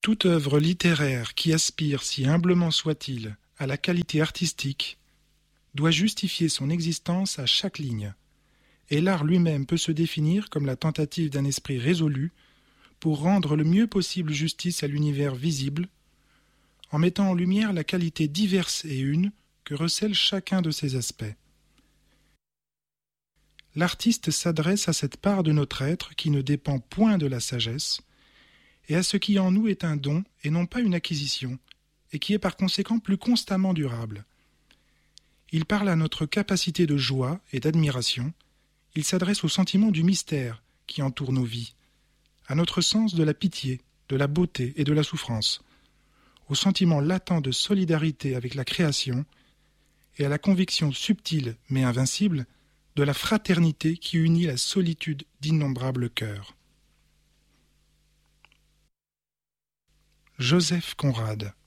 Toute œuvre littéraire qui aspire, si humblement soit-il, à la qualité artistique, doit justifier son existence à chaque ligne, et l'art lui-même peut se définir comme la tentative d'un esprit résolu pour rendre le mieux possible justice à l'univers visible, en mettant en lumière la qualité diverse et une que recèle chacun de ses aspects. L'artiste s'adresse à cette part de notre être qui ne dépend point de la sagesse, et à ce qui en nous est un don et non pas une acquisition, et qui est par conséquent plus constamment durable. Il parle à notre capacité de joie et d'admiration, il s'adresse au sentiment du mystère qui entoure nos vies, à notre sens de la pitié, de la beauté et de la souffrance, au sentiment latent de solidarité avec la création et à la conviction subtile mais invincible de la fraternité qui unit la solitude d'innombrables cœurs. Joseph Conrad.